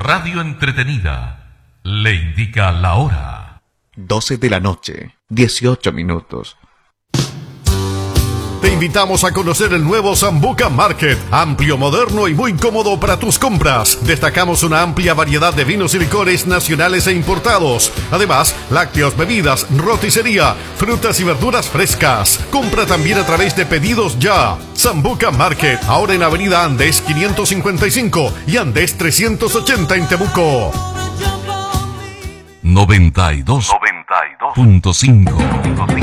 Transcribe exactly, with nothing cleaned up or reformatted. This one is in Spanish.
radio entretenida le indica la hora. doce de la noche, dieciocho minutos. Te invitamos a conocer el nuevo Sambuca Market, amplio, moderno y muy cómodo para tus compras. Destacamos una amplia variedad de vinos y licores nacionales e importados. Además, lácteos, bebidas, roticería, frutas y verduras frescas. Compra también a través de Pedidos Ya. Sambuca Market, ahora en Avenida Andes quinientos cincuenta y cinco y Andes trescientos ochenta en Temuco. noventa y dos punto cinco